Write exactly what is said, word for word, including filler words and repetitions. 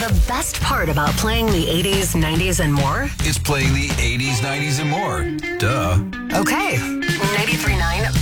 the best part about playing the eighties, nineties, and more? It's playing the eighties, nineties, and more. Duh. Okay. ninety-three point nine